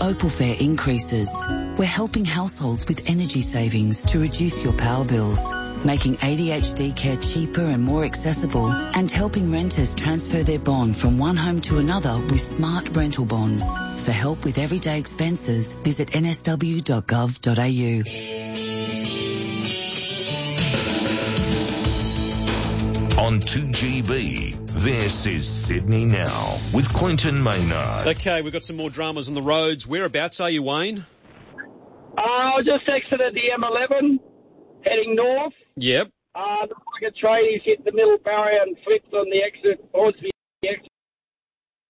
Opal fare increases. We're helping households with energy savings to reduce your power bills, making ADHD care cheaper and more accessible, and helping renters transfer their bond from one home to another with smart rental bonds. For help with everyday expenses, visit nsw.gov.au. On 2GB, this is Sydney Now with Clinton Maynard. Okay, we've got some more dramas on the roads. Whereabouts are you, Wayne? I was just exited the M11, heading north. Yep. Looks like a tradie's hit the middle barrier and flipped on the exit, towards the exit